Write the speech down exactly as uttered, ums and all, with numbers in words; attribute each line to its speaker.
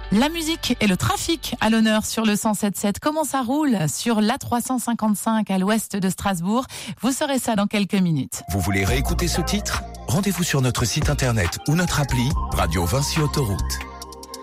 Speaker 1: La musique et le trafic à l'honneur sur le cent sept sept. Comment ça roule sur l'A trois cent cinquante-cinq à l'ouest de Strasbourg? Vous saurez ça dans quelques minutes.
Speaker 2: Vous voulez réécouter ce titre? Rendez-vous sur notre site internet ou notre appli Radio Vinci Autoroute.